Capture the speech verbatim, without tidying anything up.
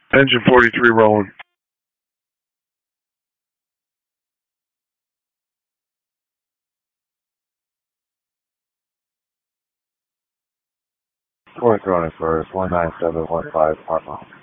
Engine forty-three rolling. Fourth running for one nine seven one five Park Mile.